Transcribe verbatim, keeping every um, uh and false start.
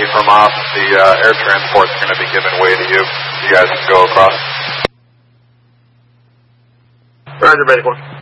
from off. The uh, air transport's going to be giving way to you. You guys can go across. Roger, Base one.